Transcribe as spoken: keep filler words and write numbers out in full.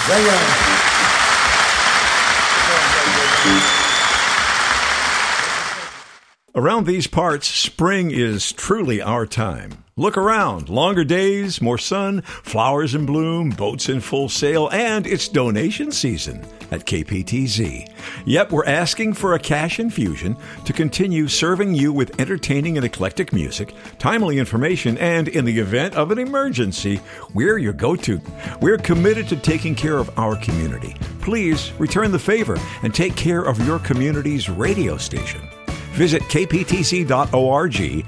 Yeah, yeah. Around these parts, spring is truly our time. Look around. Longer days, more sun, flowers in bloom, boats in full sail, and it's donation season at K P T Z. Yep, we're asking for a cash infusion to continue serving you with entertaining and eclectic music, timely information, and in the event of an emergency, we're your go-to. We're committed to taking care of our community. Please return the favor and take care of your community's radio station. Visit K P T Z dot org